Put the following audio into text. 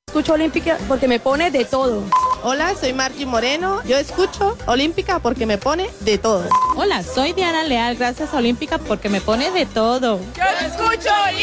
Escucho Olímpica porque me pone de todo. Hola, soy Margie Moreno. Yo escucho Olímpica porque me pone de todo. Hola, soy Diana Leal. Gracias a Olímpica porque me pone de todo. Yo escucho Olímpica.